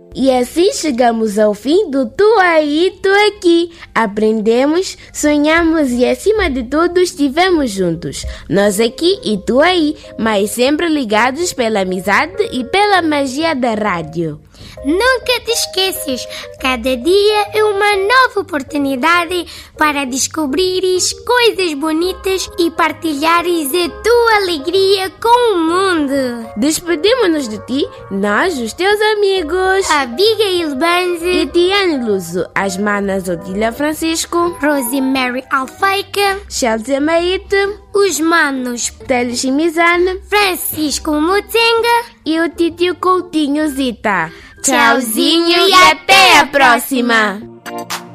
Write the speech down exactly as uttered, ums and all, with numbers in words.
E assim chegamos ao fim do Tu Aí, Tu Aqui. Aprendemos, sonhamos e acima de tudo estivemos juntos. Nós aqui e tu aí, mas sempre ligados pela amizade e pela magia da rádio. Nunca te esqueças, cada dia é uma nova oportunidade para descobrires coisas bonitas e partilhares a tua alegria com o mundo. Despedimos-nos de ti, nós, os teus amigos Abigail Banzi e Tiane Luso, as manas Odília Francisco, Rosemary Alfeica, Chelsea Maite, os manos Teles Mizane, Francisco Mutenga e o titio Coutinho Zita. Tchauzinho e até a próxima!